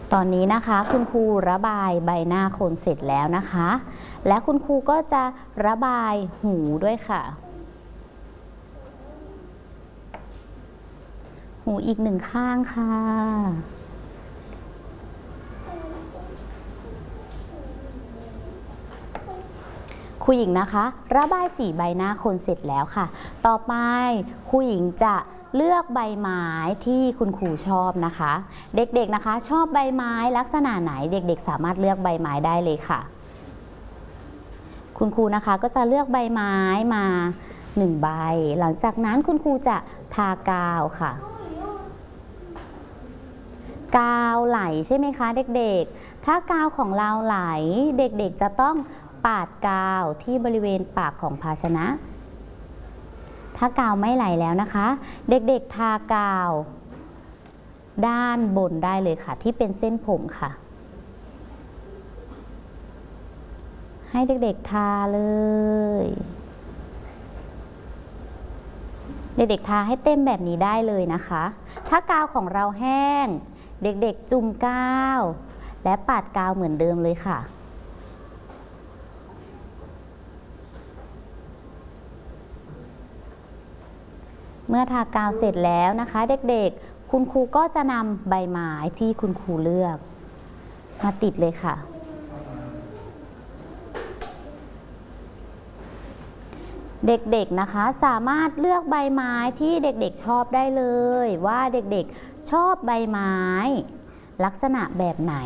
ตอนนี้นะคะคุณครูระบายใบหน้าคนเสร็จแล้วนะคะและคุณครูก็จะระบายหูด้วยค่ะหูอีกหนึ่งข้างค่ะครูหญิงนะคะระบายสีใบหน้าคนเสร็จแล้วค่ะต่อไปครูหญิงจะเลือกใบไม้ที่คุณครูชอบนะคะเด็กๆนะคะชอบใบไม้ลักษณะไหนเด็กๆสามารถเลือกใบไม้ได้เลยค่ะคุณครูนะคะก็จะเลือกใบไม้มา1ใบหลังจากนั้นคุณครูจะทากาวค่ะกาวไหลใช่ไหมคะเด็กๆถ้ากาวของเราไหลเด็กๆจะต้องปาดกาวที่บริเวณปากของภาชนะถ้ากาวไม่ไหลแล้วนะคะเด็กๆทากาวด้านบนได้เลยค่ะที่เป็นเส้นผมค่ะให้เด็กๆทาเลยเด็กๆทาให้เต็มแบบนี้ได้เลยนะคะถ้ากาวของเราแห้งเด็กๆจุ่มกาวและปาดกาวเหมือนเดิมเลยค่ะเมื่อทากาวเสร็จแล้วนะคะเด็กๆคุณครูก็จะนำใบไม้ที่คุณครูเลือกมาติดเลยค่ะเด็กๆนะคะสามารถเลือกใบไม้ที่เด็กๆชอบได้เลยว่าเด็กๆชอบใบไม้ลักษณะแบบไหน